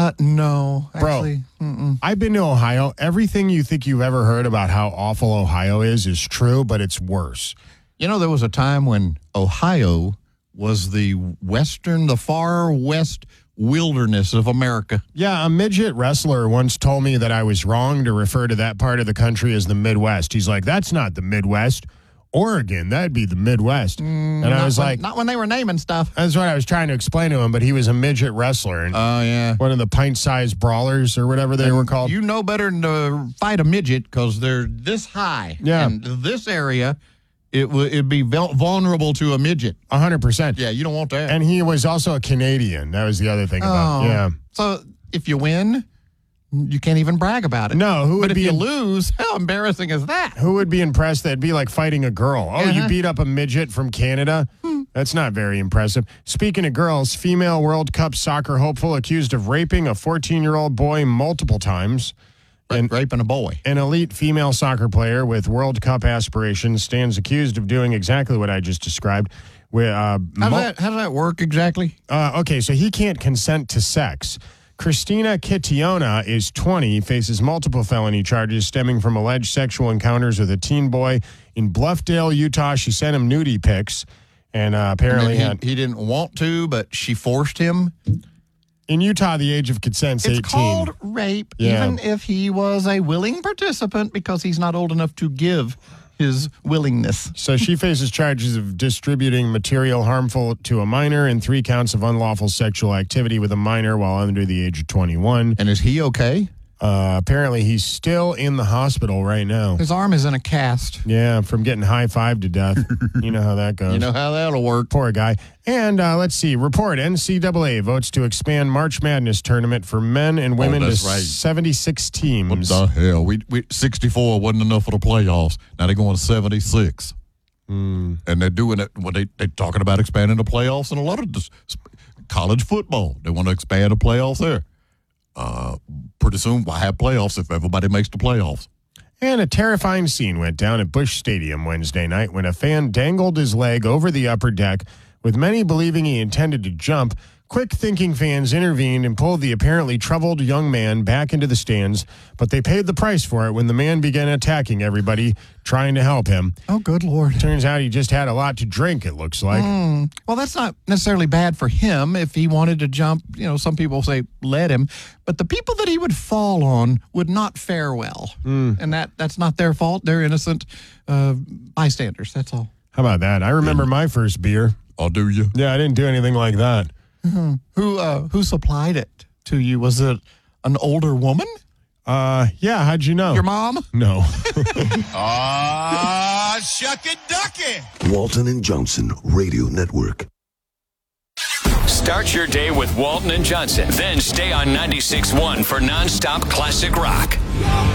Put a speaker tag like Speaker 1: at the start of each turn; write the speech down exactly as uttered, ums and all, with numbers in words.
Speaker 1: Uh, no. Actually,
Speaker 2: Bro,
Speaker 1: mm-mm.
Speaker 2: I've been to Ohio. Everything you think you've ever heard about how awful Ohio is is true, but it's worse.
Speaker 1: You know, there was a time when Ohio was the western, the far west wilderness of America.
Speaker 2: Yeah, a midget wrestler once told me that I was wrong to refer to that part of the country as the Midwest. He's like, that's not the Midwest. Oregon, that'd be the Midwest.
Speaker 1: Mm,
Speaker 2: and I was
Speaker 1: when,
Speaker 2: like...
Speaker 1: Not when they were naming stuff.
Speaker 2: That's what I was trying to explain to him, but he was a midget wrestler. And
Speaker 1: Oh, uh, yeah.
Speaker 2: one of the pint-sized brawlers or whatever they
Speaker 1: and
Speaker 2: were called.
Speaker 1: You know better than to fight a midget because they're this high.
Speaker 2: Yeah.
Speaker 1: And this area, it would it'd be vulnerable to a midget.
Speaker 2: one hundred percent.
Speaker 1: Yeah, you don't want that.
Speaker 2: And he was also a Canadian. That was the other thing about
Speaker 1: Oh.
Speaker 2: Yeah.
Speaker 1: So if you win, you can't even brag about it.
Speaker 2: No, who would
Speaker 1: but if
Speaker 2: be
Speaker 1: you
Speaker 2: in-
Speaker 1: lose, how embarrassing is that?
Speaker 2: Who would be impressed? That'd be like fighting a girl. Oh, you
Speaker 1: Uh-huh.
Speaker 2: beat up a midget from Canada?
Speaker 1: Hmm.
Speaker 2: That's not very impressive. Speaking of girls, female World Cup soccer hopeful accused of raping a fourteen-year-old boy multiple times.
Speaker 1: And raping a boy.
Speaker 2: An elite female soccer player with World Cup aspirations stands accused of doing exactly what I just described. With, uh,
Speaker 1: How,
Speaker 2: mul-
Speaker 1: does that, how does that work exactly?
Speaker 2: uh, okay, so he can't consent to sex. Christina Kitiona is twenty, faces multiple felony charges stemming from alleged sexual encounters with a teen boy in Bluffdale, Utah. She sent him nudie pics, and uh, apparently
Speaker 1: And
Speaker 2: had,
Speaker 1: he, he didn't want to, but she forced him.
Speaker 2: in Utah, the age of consent's
Speaker 1: It's
Speaker 2: eighteen.
Speaker 1: called rape,
Speaker 2: Yeah.
Speaker 1: even if he was a willing participant because he's not old enough to give his willingness.
Speaker 2: So she faces charges of distributing material harmful to a minor and three counts of unlawful sexual activity with a minor while under the age of twenty-one.
Speaker 1: And is he okay?
Speaker 2: Uh, apparently, he's still in the hospital right now.
Speaker 1: His arm is in a cast.
Speaker 2: Yeah, from getting high-fived to death. You know how that goes.
Speaker 1: You know how that'll work.
Speaker 2: Poor guy. And uh, let's see. Report, N C double A votes to expand March Madness tournament for men and women
Speaker 3: Oh,
Speaker 2: to
Speaker 3: that's right.
Speaker 2: seventy-six teams.
Speaker 3: What the hell? We, we sixty-four wasn't enough for the playoffs. Now they're going to seventy-six.
Speaker 2: Mm.
Speaker 3: And they're doing it when they, they're talking about expanding the playoffs in a lot of this, college football. They want to expand the playoffs there. Uh, pretty soon we'll have playoffs if everybody makes the playoffs.
Speaker 2: And a terrifying scene went down at Busch Stadium Wednesday night when a fan dangled his leg over the upper deck, with many believing he intended to jump. Quick-thinking fans intervened and pulled the apparently troubled young man back into the stands, but they paid the price for it when the man began attacking everybody, trying to help him.
Speaker 1: Oh, good Lord.
Speaker 2: Turns out he just had a lot to drink, it looks like.
Speaker 1: Mm. Well, that's not necessarily bad for him if he wanted to jump. You know, some people say let him, but the people that he would fall on would not fare well.
Speaker 2: Mm.
Speaker 1: And that that's not their fault. They're innocent uh, bystanders, that's all.
Speaker 2: How about that? I remember my first beer.
Speaker 3: Oh, do you?
Speaker 2: Yeah, I didn't do anything like that.
Speaker 1: Mm-hmm. Who uh, who supplied it to you? Was it an older woman?
Speaker 2: Uh, yeah, how'd you know?
Speaker 1: Your mom?
Speaker 2: No.
Speaker 4: Ah, shuck it, duck it.
Speaker 5: Walton and Johnson Radio Network.
Speaker 6: Start your day with Walton and Johnson. Then stay on ninety-six point one for nonstop classic rock.